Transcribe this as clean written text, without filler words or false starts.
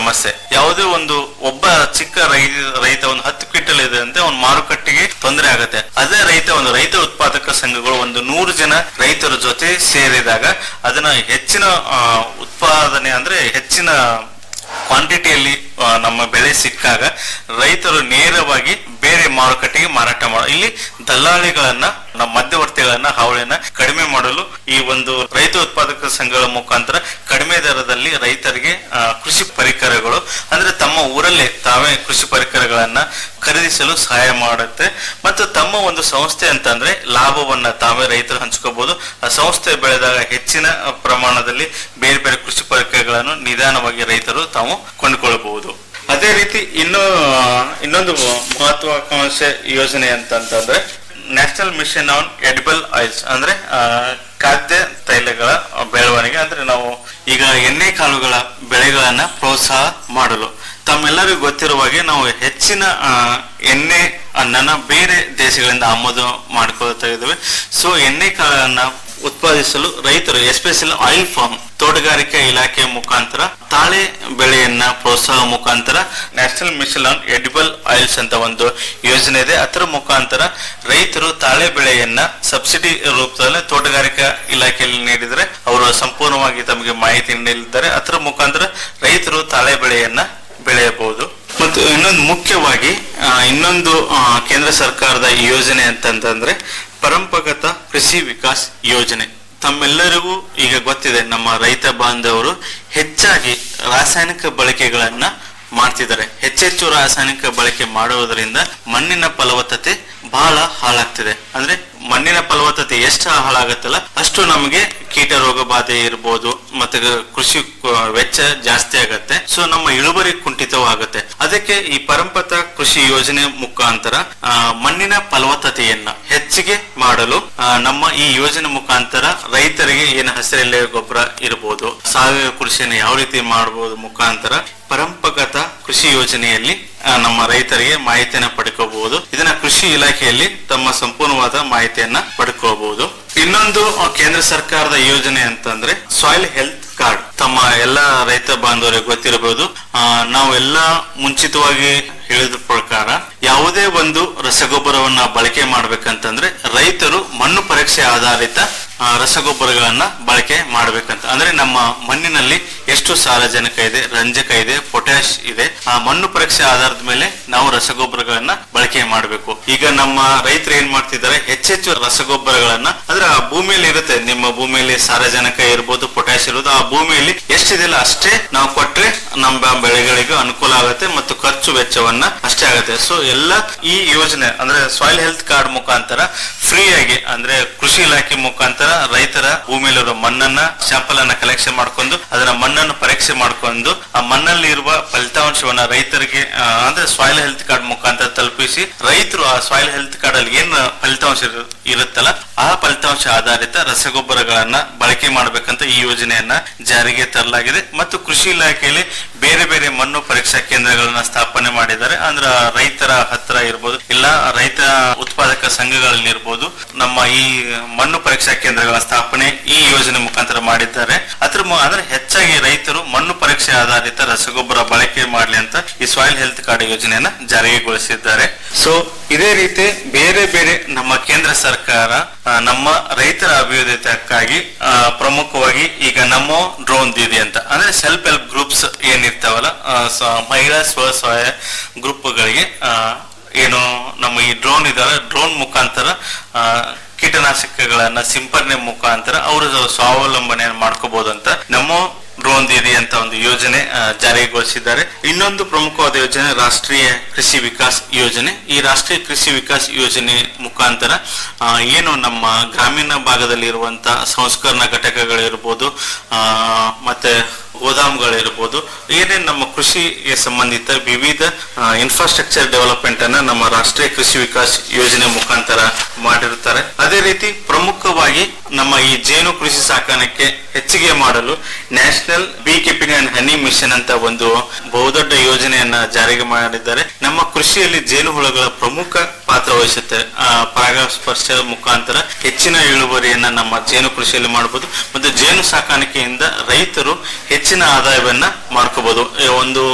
ಸಮಸ್ಯೆ. ಯಾವುದೇ ಒಂದು ಒಬ್ಬ ಚಿಕ್ಕ ರೈತ ಒಂದು 10 ಕ್ವಿಂಟಲ್ ಇದೆ ಅಂತ ಒಂದು ಮಾರುಕಟ್ಟೆಗೆ ತೊಂದರೆ ಆಗುತ್ತೆ. ಅದೇ ಒಂದು ರೈತ ಉತ್ಪಾದಕ ಸಂಘಗಳು ಒಂದು 100 ಜನ ರೈತರ ಜೊತೆ ಸೇರಿದಾಗ ಅದನ್ನ ಹೆಚ್ಚಿನ ಉತ್ಪಾದನೆ ಅಂದ್ರೆ ಹೆಚ್ಚಿನ ಕ್ವಾಂಟಿಟಿಯಲ್ಲಿ ನಮ್ಮ ಬೆಳೆ ಸಿಕ್ಕಾಗ ರೈತರು ನೇರವಾಗಿ ಬೇರೆ ಮಾರುಕಟ್ಟೆಗೆ ಮಾರಾಟ ಇಲ್ಲಿ ದಲ್ಲಾಳಿಗಳನ್ನ ಮಧ್ಯವರ್ತಿಗಳನ್ನ ಹಾವಳಿಯನ್ನ ಕಡಿಮೆ ಮಾಡಲು ಈ ಒಂದು ರೈತ ಉತ್ಪಾದಕ ಸಂಘಗಳ ಮುಖಾಂತರ ಕಡಿಮೆ ದರದಲ್ಲಿ ರೈತರಿಗೆ ಕೃಷಿ ಪರಿಕರಗಳು ಅಂದ್ರೆ ತಮ್ಮ ಊರಲ್ಲೇ ತಾವೇ ಕೃಷಿ ಪರಿಕರಗಳನ್ನ ಖರೀದಿಸಲು ಸಹಾಯ ಮಾಡುತ್ತೆ. ಮತ್ತು ತಮ್ಮ ಒಂದು ಸಂಸ್ಥೆ ಅಂತಂದ್ರೆ ಲಾಭವನ್ನ ತಾವೇ ರೈತರು ಹಂಚ್ಕೋಬಹುದು. ಆ ಸಂಸ್ಥೆ ಬೆಳೆದಾಗ ಹೆಚ್ಚಿನ ಪ್ರಮಾಣದಲ್ಲಿ ಬೇರೆ ಬೇರೆ ಕೃಷಿ ಪರಿಕರಗಳನ್ನು ನಿಧಾನವಾಗಿ ರೈತರು ತಾವು ಕೊಂಡುಕೊಳ್ಳಬಹುದು. ಅದೇ ರೀತಿ ಇನ್ನೊಂದು ಮಹತ್ವಾಕಾಂಕ್ಷೆ ಯೋಜನೆ ಅಂತಂದ್ರೆ national mission on edible oils ಅಂದ್ರೆ ಖಾದ್ಯ ತೈಲಗಳ ಬೆಳವಣಿಗೆ. ಅಂದ್ರೆ ನಾವು ಈಗ ಎಣ್ಣೆ ಕಾಳುಗಳ ಬೆಳೆಗಳನ್ನ ಪ್ರೋತ್ಸಾಹ ಮಾಡಲು ತಮ್ಮೆಲ್ಲರಿಗೂ ಗೊತ್ತಿರುವ ಹಾಗೆ ನಾವು ಹೆಚ್ಚಿನ ಎಣ್ಣೆ ಅನ್ನನ ಬೇರೆ ದೇಶಗಳಿಂದ ಆಮದು ಮಾಡ್ಕೊಳ್ತಾ ಇದ್ದೇವೆ. ಸೊ ಎಣ್ಣೆ ಕಾಳನ್ನ ಉತ್ಪಾದಿಸಲು ರೈತರು ಎಸ್ಪೆಷಲಿ ಆಯಿಲ್ ಫಾರ್ಮ್ ತೋಟಗಾರಿಕಾ ಇಲಾಖೆ ಮುಖಾಂತರ ತಾಳೆ ಬೆಳೆಯನ್ನ ಪ್ರೋತ್ಸಾಹ ಮುಖಾಂತರ national mission on edible oils ಅಂತ ಒಂದು ಯೋಜನೆ ಇದೆ. ಅದರ ಮುಖಾಂತರ ರೈತರು ತಾಳೆ ಬೆಳೆಯನ್ನ ಸಬ್ಸಿಡಿ ರೂಪದಲ್ಲಿ ತೋಟಗಾರಿಕಾ ಇಲಾಖೆಯಲ್ಲಿ ನೀಡಿದರೆ ಅವರು ಸಂಪೂರ್ಣವಾಗಿ ತಮಗೆ ಮಾಹಿತಿ ನೀಡಿದ್ದಾರೆ. ಅದರ ಮುಖಾಂತರ ರೈತರು ತಾಳೆ ಬೆಳೆಯನ್ನ ಬೆಳೆಯಬಹುದು. ಮತ್ತು ಇನ್ನೊಂದು ಮುಖ್ಯವಾಗಿ ಕೇಂದ್ರ ಸರ್ಕಾರದ ಯೋಜನೆ ಅಂತಂದ್ರೆ ಪರಂಪರಾಗತ ಕೃಷಿ ವಿಕಾಸ್ ಯೋಜನೆ. ತಮ್ಮೆಲ್ಲರಿಗೂ ಈಗ ಗೊತ್ತಿದೆ, ನಮ್ಮ ರೈತ ಬಾಂಧವರು ಹೆಚ್ಚಾಗಿ ರಾಸಾಯನಿಕ ಬಳಕೆಗಳನ್ನ ಮಾಡ್ತಿದ್ದಾರೆ. ಹೆಚ್ಚೆಚ್ಚು ರಾಸಾಯನಿಕ ಬಳಕೆ ಮಾಡುವುದರಿಂದ ಮಣ್ಣಿನ ಫಲವತ್ತತೆ ಬಹಳ ಹಾಳಾಗ್ತಿದೆ. ಅಂದ್ರೆ ಮಣ್ಣಿನ ಫಲವತ್ತತೆ ಎಷ್ಟು ಹಾಳಾಗತ್ತಲ್ಲ ಅಷ್ಟು ನಮಗೆ ಕೀಟ ರೋಗ ಬಾಧೆ ಇರಬಹುದು, ಮತ್ತೆ ಕೃಷಿ ವೆಚ್ಚ ಜಾಸ್ತಿ ಆಗತ್ತೆ. ಸೊ ನಮ್ಮ ಇಳುವರಿ ಕುಂಠಿತವಾಗುತ್ತೆ. ಅದಕ್ಕೆ ಈ ಪರಂಪರಾ ಕೃಷಿ ಯೋಜನೆ ಮುಖಾಂತರ ಮಣ್ಣಿನ ಫಲವತ್ತತೆಯನ್ನ ಹೆಚ್ಚಿಗೆ ಮಾಡಲು ನಮ್ಮ ಈ ಯೋಜನೆ ಮುಖಾಂತರ ರೈತರಿಗೆ ಏನು ಹಸಿರೆಲೆ ಗೊಬ್ಬರ ಇರಬಹುದು, ಸಾವಯವ ಕೃಷಿಯನ್ನು ಯಾವ ರೀತಿ ಮಾಡಬಹುದು ಮುಖಾಂತರ ಪರಂಪರಾಗತ ಕೃಷಿ ಯೋಜನೆಯಲ್ಲಿ ನಮ್ಮ ರೈತರಿಗೆ ಮಾಹಿತಿಯನ್ನ ಪಡ್ಕೋಬಹುದು. ಇದನ್ನ ಕೃಷಿ ಇಲಾಖೆಯಲ್ಲಿ ತಮ್ಮ ಸಂಪೂರ್ಣವಾದ ಮಾಹಿತಿಯನ್ನ ಪಡ್ಕೋಬಹುದು. ಇನ್ನೊಂದು ಕೇಂದ್ರ ಸರ್ಕಾರದ ಯೋಜನೆ ಅಂತಂದ್ರೆ ಸಾಯಿಲ್ ಹೆಲ್ತ್ ಕಾರ್ಡ್. ತಮ್ಮ ಎಲ್ಲ ರೈತ ಬಾಂಧವರಿಗೆ ಗೊತ್ತಿರಬಹುದು. ನಾವೆಲ್ಲ ಮುಂಚಿತವಾಗಿ ಹೇಳಿದ ಪ್ರಕಾರ ಯಾವುದೇ ಒಂದು ರಸಗೊಬ್ಬರವನ್ನ ಬಳಕೆ ಮಾಡ್ಬೇಕಂತಂದ್ರೆ ರೈತರು ಮಣ್ಣು ಪರೀಕ್ಷೆ ಆಧಾರಿತ ರಸಗೊಬ್ಬರಗಳನ್ನ ಬಳಕೆ ಮಾಡ್ಬೇಕಂತ. ಅಂದ್ರೆ ನಮ್ಮ ಮಣ್ಣಿನಲ್ಲಿ ಎಷ್ಟು ಸಾರಜನಕ ಇದೆ, ರಂಜಕ ಇದೆ, ಪೊಟ್ಯಾಶ್ ಇದೆ, ಆ ಮಣ್ಣು ಪರೀಕ್ಷೆ ಆಧಾರದ ಮೇಲೆ ನಾವು ರಸಗೊಬ್ಬರಗಳನ್ನ ಬಳಕೆ ಮಾಡಬೇಕು. ಈಗ ನಮ್ಮ ರೈತರು ಏನ್ ಮಾಡ್ತಿದ್ದಾರೆ, ಹೆಚ್ಚೆಚ್ಚು ರಸಗೊಬ್ಬರಗಳನ್ನ ಅಂದ್ರೆ ಆ ಭೂಮಿಯಲ್ಲಿ ಇರುತ್ತೆ, ನಿಮ್ಮ ಭೂಮಿಯಲ್ಲಿ ಸಾರಜನಕ ಇರ್ಬೋದು, ಪೊಟ್ಯಾಶ್ ಇರ್ಬೋದು, ಆ ಭೂಮಿಯಲ್ಲಿ ಎಷ್ಟಿದೆಯಲ್ಲ ಅಷ್ಟೇ ನಾವು ಕೊಟ್ರೆ ನಮ್ಮ ಬೆಳೆಗಳಿಗೂ ಅನುಕೂಲ ಆಗುತ್ತೆ ಮತ್ತು ಖರ್ಚು ವೆಚ್ಚವನ್ನ ಅಷ್ಟೇ ಆಗುತ್ತೆ. ಸೊ ಎಲ್ಲ ಈ ಯೋಜನೆ ಅಂದ್ರೆ ಸಾಯಿಲ್ ಹೆಲ್ತ್ ಕಾರ್ಡ್ ಮುಖಾಂತರ ಫ್ರೀ ಆಗಿ ಅಂದ್ರೆ ಕೃಷಿ ಇಲಾಖೆ ಮುಖಾಂತರ ರೈತರ ಭೂಮಿಯಲ್ಲಿರುವ ಮಣ್ಣನ್ನ ಸ್ಯಾಂಪಲ್ ಅನ್ನ ಕಲೆಕ್ಷನ್ ಮಾಡ್ಕೊಂಡು ಅದನ್ನ ಮಣ್ಣನ್ನು ಪರೀಕ್ಷೆ ಮಾಡ್ಕೊಂಡು ಆ ಮಣ್ಣಲ್ಲಿ ಇರುವ ಫಲಿತಾಂಶವನ್ನ ರೈತರಿಗೆ ಅಂದ್ರೆ ಸಾಯಿಲ್ ಹೆಲ್ತ್ ಕಾರ್ಡ್ ಮುಖಾಂತರ ತಲುಪಿಸಿ ರೈತರು ಆ ಸಾಯಿಲ್ ಹೆಲ್ತ್ ಕಾರ್ಡ್ ಅಲ್ಲಿ ಏನ್ ಫಲಿತಾಂಶ ಇರುತ್ತಲ್ಲ ಆ ಫಲಿತಾಂಶ ಆಧಾರಿತ ರಸಗೊಬ್ಬರಗಳನ್ನ ಬಳಕೆ ಮಾಡ್ಬೇಕಂತ ಈ ಯೋಜನೆಯನ್ನ ಜಾರಿಗೆ ತರಲಾಗಿದೆ. ಮತ್ತು ಕೃಷಿ ಇಲಾಖೆಯಲ್ಲಿ ಬೇರೆ ಬೇರೆ ಮಣ್ಣು ಪರೀಕ್ಷಾ ಕೇಂದ್ರಗಳನ್ನ ಸ್ಥಾಪನೆ ಮಾಡಿದ್ದಾರೆ. ಅಂದ್ರೆ ರೈತರ ಹತ್ರ ಇರ್ಬೋದು, ಇಲ್ಲ ರೈತ ಉತ್ಪಾದಕ ಸಂಘಗಳಲ್ಲಿ ಇರ್ಬೋದು, ನಮ್ಮ ಈ ಮಣ್ಣು ಪರೀಕ್ಷಾ ಕೇಂದ್ರಗಳ ಸ್ಥಾಪನೆ ಈ ಯೋಜನೆ ಮುಖಾಂತರ ಮಾಡಿದ್ದಾರೆ. ಅಂದ್ರೆ ಹೆಚ್ಚಾಗಿ ರೈತರು ಮಣ್ಣು ಪರೀಕ್ಷೆ ಆಧಾರಿತ ರಸಗೊಬ್ಬರ ಬಳಕೆ ಮಾಡ್ಲಿ ಅಂತ ಈ ಸಾಯಿಲ್ ಹೆಲ್ತ್ ಕಾರ್ಡ್ ಯೋಜನೆಯನ್ನ ಜಾರಿಗೊಳಿಸಿದ್ದಾರೆ. ಸೊ ಇದೇ ರೀತಿ ಬೇರೆ ಬೇರೆ ನಮ್ಮ ಕೇಂದ್ರ ಸರ್ಕಾರ ನಮ್ಮ ರೈತರ ಅಭಿವೃದ್ಧಿಕ್ಕಾಗಿ ಪ್ರಮುಖವಾಗಿ ಈಗ ನಮೋ ಡ್ರೋನ್ ದೀದಿ ಅಂತ ಅಂದ್ರೆ ಸೆಲ್ಫ್ ಹೆಲ್ಪ್ ಗ್ರೂಪ್ಸ್ ಏನಿರ್ತಾವಲ್ಲ, ಮಹಿಳಾ ಸ್ವಸಹಾಯ ಗ್ರೂಪ್ಗಳಿಗೆ ಏನು ನಮ್ಮ ಈ ಡ್ರೋನ್ ಇದಾವೆ, ಡ್ರೋನ್ ಮುಖಾಂತರ ಕೀಟನಾಶಕಗಳನ್ನ ಸಿಂಪರಣೆ ಮುಖಾಂತರ ಅವರು ಸ್ವಾವಲಂಬನೆಯನ್ನು ಮಾಡ್ಕೋಬಹುದು ಅಂತ ನಮೋ ಡ್ರೋನ್ ದೀದಿ ಅಂತ ಒಂದು ಯೋಜನೆ ಜಾರಿಗೊಳಿಸಿದ್ದಾರೆ. ಇನ್ನೊಂದು ಪ್ರಮುಖವಾದ ಯೋಜನೆ ರಾಷ್ಟ್ರೀಯ ಕೃಷಿ ವಿಕಾಸ್ ಯೋಜನೆ. ಈ ರಾಷ್ಟ್ರೀಯ ಕೃಷಿ ವಿಕಾಸ್ ಯೋಜನೆ ಮುಖಾಂತರ ಏನು ನಮ್ಮ ಗ್ರಾಮೀಣ ಭಾಗದಲ್ಲಿ ಇರುವಂತಹ ಸಂಸ್ಕರಣಾ ಘಟಕಗಳಿರ್ಬೋದು, ಮತ್ತೆ ಗೋದಾಮುಗಳಿರ್ಬೋದು, ಏನೇನು ನಮ್ಮ ಕೃಷಿಗೆ ಸಂಬಂಧಿತ ವಿವಿಧ ಇನ್ಫ್ರಾಸ್ಟ್ರಕ್ಚರ್ ಡೆವಲಪ್ಮೆಂಟ್ ಅನ್ನ ನಮ್ಮ ರಾಷ್ಟ್ರೀಯ ಕೃಷಿ ವಿಕಾಸ್ ಯೋಜನೆ ಮುಖಾಂತರ ಮಾಡಿರುತ್ತಾರೆ. ಅದೇ ರೀತಿ ಪ್ರಮುಖವಾಗಿ ನಮ್ಮ ಈ ಜೇನು ಕೃಷಿ ಸಾಕಾಣಿಕೆ ಹೆಚ್ಚಿಗೆ ಮಾಡಲು national bee keeping and honey mission ಅಂತ ಒಂದು ಬಹುದೊಡ್ಡ ಯೋಜನೆಯನ್ನ ಜಾರಿಗೆ ಮಾಡಿದ್ದಾರೆ. ನಮ್ಮ ಕೃಷಿಯಲ್ಲಿ ಜೇನುಹುಳುಗಳ ಪ್ರಮುಖ ಪಾತ್ರ ವಹಿಸುತ್ತೆ. ಪರಾಗಸ್ಪರ್ಶ ಮುಖಾಂತರ ಹೆಚ್ಚಿನ ಇಳುವರಿಯನ್ನ ನಮ್ಮ ಜೇನು ಕೃಷಿಯಲ್ಲಿ ಮಾಡಬಹುದು ಮತ್ತು ಜೇನು ಸಾಕಾಣಿಕೆಯಿಂದ ರೈತರು ಹೆಚ್ಚಿನ ಆದಾಯವನ್ನ ಮಾಡ್ಕೋಬಹುದು. ಒಂದು